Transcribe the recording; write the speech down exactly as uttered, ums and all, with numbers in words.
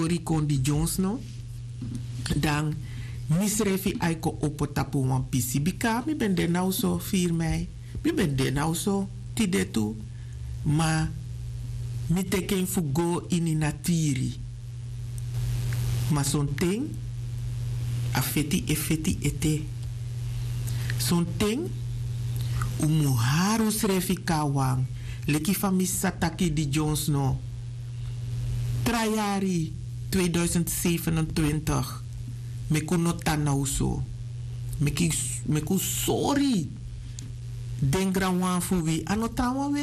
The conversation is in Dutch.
tori kon di Jones no. Dan misrefi aiko opo tapu wan pisi bika. Mi ben de nou so vier mei. Mi ben de nou so tidetu. Ma mi teken fugo ini natiri. Ma son ting a feti e feti ete. Son ting umu haru srefi kawang. Leki fami sataki di Jones no. Trajari tweeduizend zevenentwintig. Meku no tanauso. Meku sorry. Dengra wan fu wi. Ano trawa we